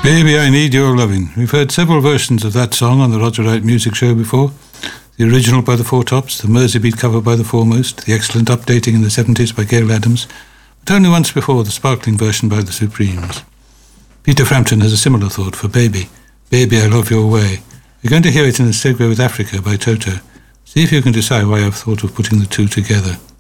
Baby, I Need Your Loving. We've heard several versions of that song on the Roger Wright Music Show before. The original by the Four Tops, the Merseybeat cover by the Foremost, the excellent updating in the 70s by Gail Adams, but only once before the sparkling version by the Supremes. Peter Frampton has a similar thought for Baby. Baby, I Love Your Way. You're going to hear it in a segue with Africa by Toto. See if you can decide why I've thought of putting the two together.